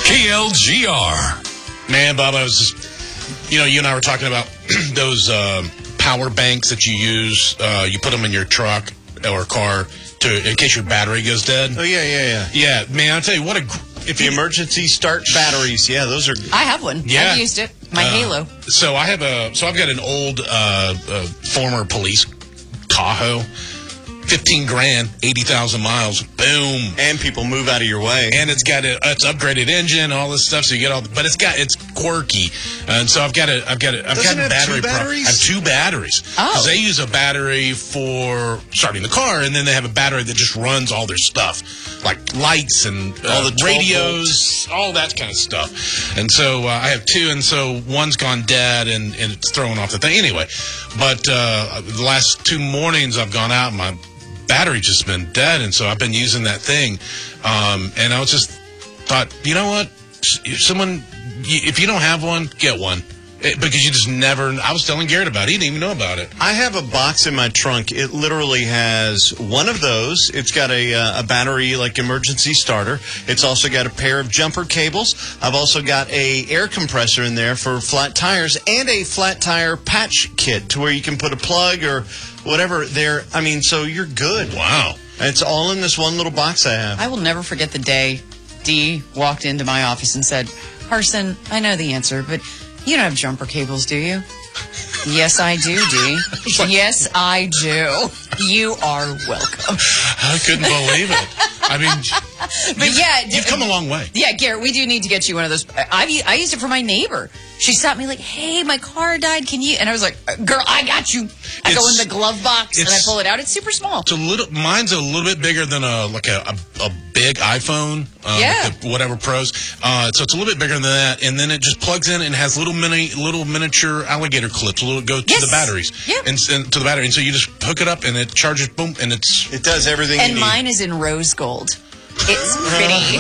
KLGR. Man, Bob, I was just, you and I were talking about those power banks that you use. You put them in your truck or car in case your battery goes dead. Oh, yeah. Yeah, man, I'll tell you what If the emergency start batteries, yeah, those are... I have one. Yeah. I've used it. My Halo. So I've got an old former police Tahoe, $15,000, 80,000 miles, boom. And people move out of your way. And it's got it's upgraded engine, all this stuff. So you get but it's quirky, and so I've got battery. Batteries? I have two batteries. Because they use a battery for starting the car, and then they have a battery that just runs all their stuff, like lights and all the radios, all that kind of stuff. And so I have two, and so one's gone dead, and it's throwing off the thing anyway. But the last 2 mornings I've gone out, and my battery just been dead, and so I've been using that thing, and I was just thought, you know what, if you don't have one, get one, because you just never. I was telling Garrett about it. He didn't even know about it. I have a box in my trunk. It literally has one of those. It's got a battery, like emergency starter. It's also got a pair of jumper cables. I've also got a air compressor in there for flat tires, and a flat tire patch kit to where you can put a plug or whatever there. I mean, so you're good. Wow. It's all in this one little box I have. I will never forget the day Dee walked into my office and said, "Carson, I know the answer, but you don't have jumper cables, do you?" "Yes, I do, Dee." "Yes, I do." "You are welcome." I couldn't believe it. I mean, you've come a long way. Yeah, Garrett, we do need to get you one of those. I used it for my neighbor. She stopped me like, "Hey, my car died. Can you?" And I was like, "Girl, I got you." I go in the glove box and I pull it out. It's super small. Mine's a little bit bigger than a big iPhone. Whatever Pros. So it's a little bit bigger than that, and then it just plugs in and has little miniature alligator clips. Go to the batteries. Yeah. And to the battery, and so you just hook it up and it charges. Boom, and it does everything. And you need. mine is in rose gold. It's pretty.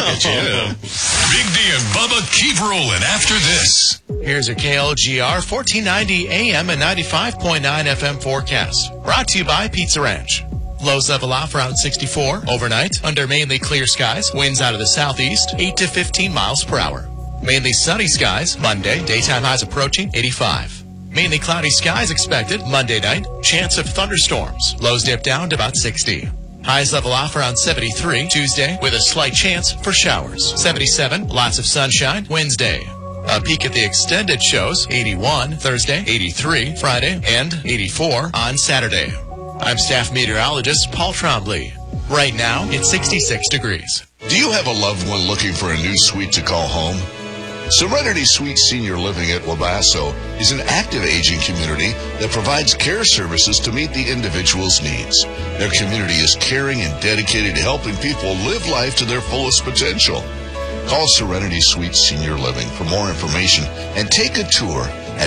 Big D and Bubba keep rolling after this. Here's a KLGR 1490 AM and 95.9 FM forecast. Brought to you by Pizza Ranch. Lows level off around 64 overnight under mainly clear skies. Winds out of the southeast 8 to 15 miles per hour. Mainly sunny skies Monday. Daytime highs approaching 85. Mainly cloudy skies expected Monday night. Chance of thunderstorms. Lows dip down to about 60. Highs level off around 73 Tuesday with a slight chance for showers. 77, lots of sunshine Wednesday. A peek at the extended shows, 81 Thursday, 83 Friday, and 84 on Saturday. I'm staff meteorologist Paul Trombley. Right now, it's 66 degrees. Do you have a loved one looking for a new suite to call home? Serenity Suite Senior Living at Wabasso is an active aging community that provides care services to meet the individual's needs. Their community is caring and dedicated to helping people live life to their fullest potential. Call Serenity Suite Senior Living for more information and take a tour at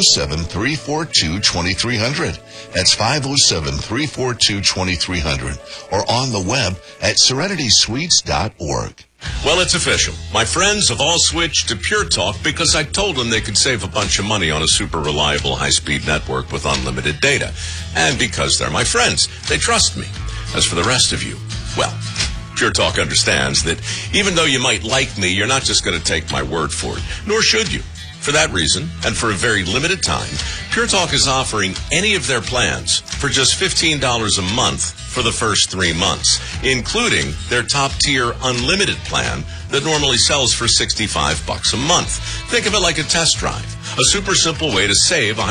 507-342-2300. That's 507-342-2300 or on the web at serenitysweets.org. Well, it's official. My friends have all switched to Pure Talk because I told them they could save a bunch of money on a super reliable high-speed network with unlimited data. And because they're my friends, they trust me. As for the rest of you, well, Pure Talk understands that even though you might like me, you're not just going to take my word for it, nor should you. For that reason, and for a very limited time, Pure Talk is offering any of their plans for just $15 a month for the first 3 months, including their top-tier unlimited plan that normally sells for $65 a month. Think of it like a test drive, a super simple way to save